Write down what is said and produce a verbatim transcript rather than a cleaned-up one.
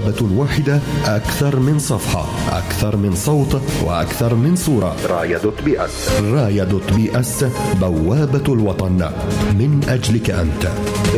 بوابة واحدة، أكثر من صفحة، أكثر من صوت، وأكثر من صورة. راية دوت بي اس. راية دوت بي اس، بوابة الوطن من أجلك أنت.